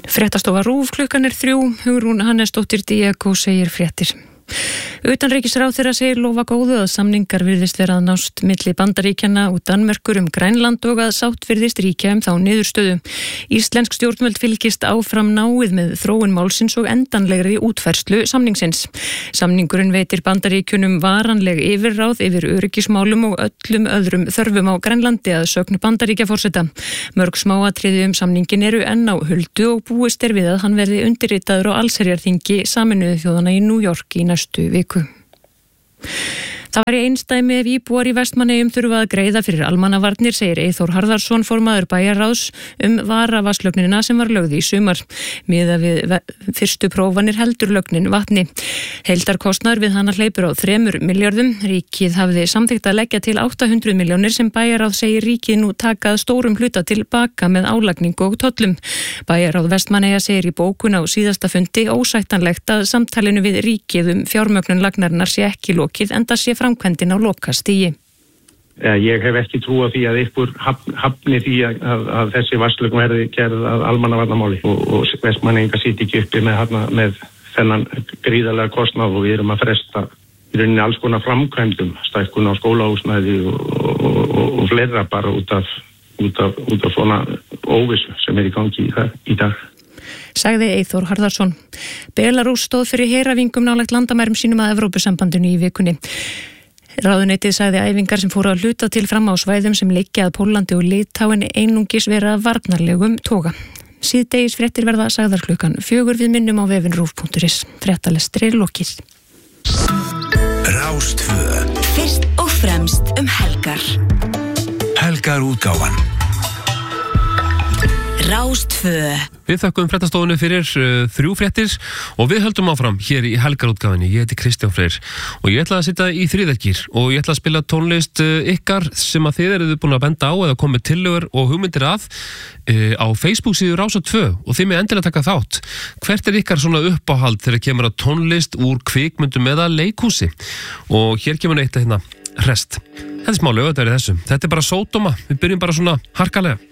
Fréttastofa RÚV, klukkan 3, Hugrún Hannesdóttir Díakó segir fréttir. Utanríkisráðherra segir lofa góðu að samningar virðist vera að nást milli Bandaríkjanna og Danmerkur Grænland og að sátt virðist ríkja þá niðurstöðu. Íslensk stjórnvöld fylgist áfram náið með þróun málsins og endanlegri útfærslu samningsins. Samningurinn veitir Bandaríkjunum varanleg yfirráð yfir öryggismálum og öllum öðrum þörfum á Grænlandi að sögn Bandaríkjaforseta. Mörg smáatriði samningin eru enn á huldu og búist við að hann verði undirritaður á allsherjarþingi Sameinuðu þjóðanna í New York í næstu viku. Það var einsdæmi ef íbúar í Vestmannaeyjum þurfa að greiða fyrir almannavarnir, segir Eyþór Harðarson, formaður bæjarráðs, varavatnslögnina sem var lögð í sumar. Miðað við fyrstu prófanir heldur lögnin vatni. Heildarkostnaður við hana hleypur á 3 milljörðum. Ríkið hafði samþykkt að leggja til 800 milljónir sem bæjarráð segir ríkið nú takað stórum hluta til baka með álagningu og tollum. Bæjarráð Vestmannaeyja segir í bókun á síðasta fundi ósættanlegt að samtalinu við ríkið fjármögnun lagnarinnar sé ekki lokið enda sé framkvæmdin á lokastigi. Ég hef ekki trú á því að ykkur hafni því að þessi vatnslögn verði gerð að almannavarnamáli og Vestmannaeyingar sitja ekki uppi með þennan gríðarlega kostnað og við erum að fresta í rauninni alls konar framkvæmdum, stækkun á skólahúsnæði og fleira bara út af svona óvissu sem í gangi í dag. Sagði Eyþór Harðarson. Belarús stóð fyrir heræfingum nálægt landamærum sínum að Evrópusambandinu í vikunni. Ráðuneytið sagði æfingar sem fóru að hluta til fram á svæðum sem liggja að Pólandi og Litáin einungis vera varnarlegum toga. Síðdegis fréttir verða sagðar klukkan 4 við minnum á vefinn rúv.is. Fréttalestri lokið. Rástvö. Fyrst og fremst helgar. Helgar útgáfan. Rástvö. Við þökkum fréttastofunni fyrir 3 fréttir og við höldum áfram hér í helgarútgáfinni. Ég heiti Kristján Freyr og ég ætla að sitja í þriðakýr og ég ætla að spila tónlist ykkar sem að þið eruð búin að benda á eða komið tillögur og hugmyndir að á Facebook síðu Rásar 2 og þið með endilega taka þátt. Hvert ykkar svona uppáhald þegar kemur að tónlist úr kvikmyndum eða leikhúsi? Og hér kemur eitt að hrest. Þetta smá lög, þetta þessu. Þetta bara sódóma. Við byrjum bara svona harkalega.